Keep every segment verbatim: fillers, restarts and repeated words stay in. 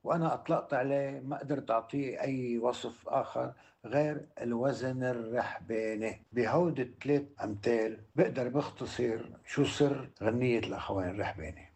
وأنا أطلقت عليه، ما قدرت أعطيه أي وصف آخر غير الوزن الرحباني. بهود الثلاث أمثال بقدر بختصر شو سر غنية الأخوين الرحباني.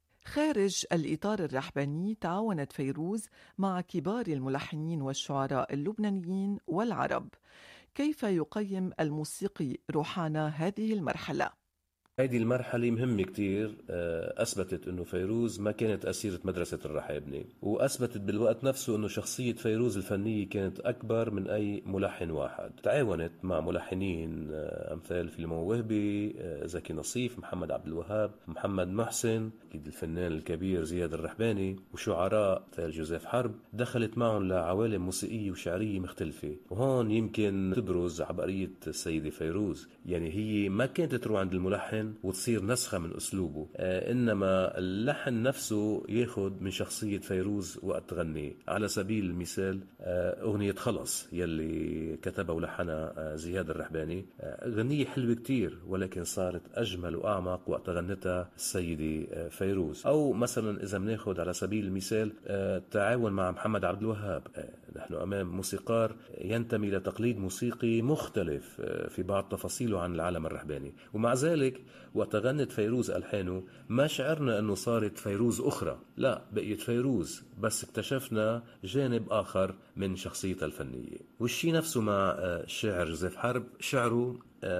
خارج الإطار الرحباني، تعاونت فيروز مع كبار الملحنين والشعراء اللبنانيين والعرب. كيف يقيم الموسيقي روحانا هذه المرحلة؟ هيدي المرحلة مهمة كتير. آه، أثبتت أنه فيروز ما كانت أسيرة مدرسة الرحابنة، وأثبتت بالوقت نفسه أنه شخصية فيروز الفنية كانت أكبر من أي ملحن واحد. تعاونت مع ملحنين آه، أمثال فيلمون وهبي، آه، زكي نصيف، محمد عبد الوهاب، محمد محسن، أكيد الفنان الكبير زياد الرحباني، وشعراء مثل جوزيف حرب. دخلت معهم لعوالم موسيقية وشعرية مختلفة، وهون يمكن تبرز عبقرية السيدة فيروز. يعني هي ما كانت تروح عند الملحن وتصير نسخة من أسلوبه، آه إنما اللحن نفسه ياخد من شخصية فيروز وقت تغني. على سبيل المثال آه أغنية خلص يلي كتبها ولحنها آه زياد الرحباني، آه غنية حلوة كتير، ولكن صارت أجمل وأعمق وقت غنتها السيدة آه فيروز. أو مثلا إذا بناخد على سبيل المثال آه التعاون مع محمد عبد الوهاب، آه نحن أمام موسيقار ينتمي لتقليد موسيقي مختلف آه في بعض تفاصيله عن العالم الرحباني، ومع ذلك وقت غنت فيروز ألحانه ما شعرنا أنه صارت فيروز أخرى، لا، بقيت فيروز، بس اكتشفنا جانب آخر من شخصيتها الفنية. والشي نفسه مع الشاعر جوزيف حرب. شعره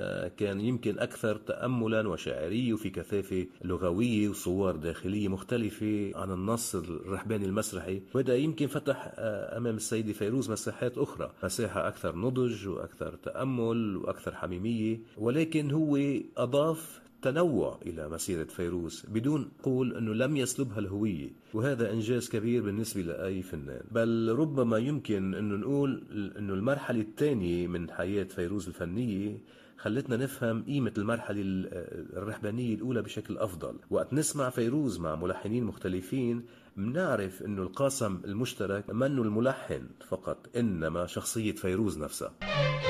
كان يمكن أكثر تأملا وشاعرية، وفي كثافة لغوية وصور داخلية مختلفة عن النص الرحباني المسرحي، وهذا يمكن فتح أمام السيدة فيروز مساحات أخرى، مساحة أكثر نضج وأكثر تأمل وأكثر حميمية. ولكن هو أضاف تنوع إلى مسيرة فيروز بدون قول أنه لم يسلبها الهوية، وهذا إنجاز كبير بالنسبة لأي فنان. بل ربما يمكن أنه نقول أنه المرحلة الثانية من حياة فيروز الفنية خلتنا نفهم قيمة المرحلة الرحبانية الأولى بشكل أفضل. وقت نسمع فيروز مع ملحنين مختلفين منعرف أنه القاسم المشترك منه الملحن فقط، إنما شخصية فيروز نفسها.